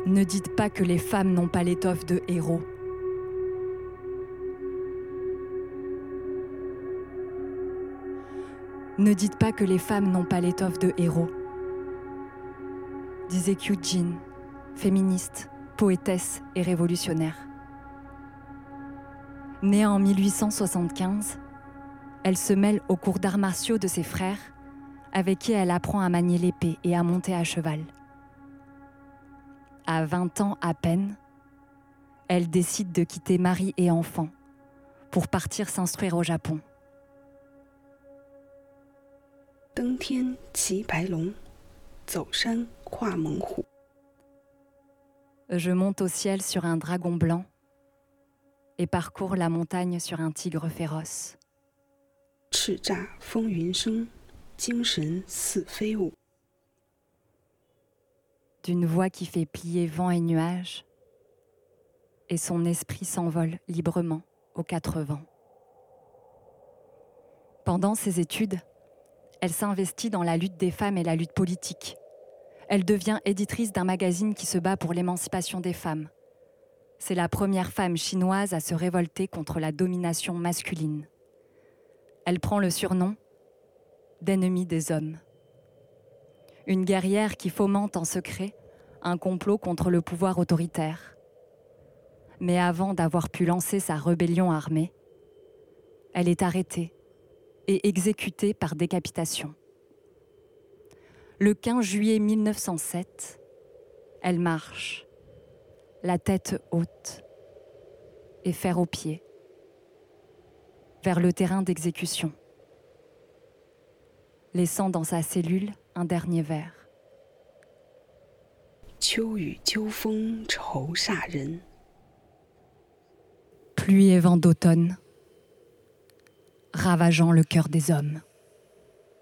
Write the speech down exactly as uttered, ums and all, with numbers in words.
Ne dites pas que les femmes n'ont pas l'étoffe de héros. Ne dites pas que les femmes n'ont pas l'étoffe de héros, disait Kyu Jin, féministe, poétesse et révolutionnaire. Née en mille huit cent soixante-quinze, elle se mêle aux cours d'arts martiaux de ses frères, avec qui elle apprend à manier l'épée et à monter à cheval. À vingt ans à peine, elle décide de quitter mari et enfants pour partir s'instruire au Japon. 登天骑白龙，走山跨猛虎。 Je monte au ciel sur un dragon blanc et parcours la montagne sur un tigre féroce. 叱咤风云生，精神似飞舞。 D'une voix qui fait plier vent et nuages, et son esprit s'envole librement aux quatre vents. Pendant ses études, elle s'investit dans la lutte des femmes et la lutte politique. Elle devient éditrice d'un magazine qui se bat pour l'émancipation des femmes. C'est la première femme chinoise à se révolter contre la domination masculine. Elle prend le surnom d'ennemie des hommes. Une guerrière qui fomente en secret un complot contre le pouvoir autoritaire. Mais avant d'avoir pu lancer sa rébellion armée, elle est arrêtée et exécutée par décapitation. Le quinze juillet mille neuf cent sept, elle marche, la tête haute et fer aux pieds, vers le terrain d'exécution, laissant dans sa cellule un dernier vers. 秋雨秋风愁煞人。 Pluie et vent d'automne, ravageant le cœur des hommes.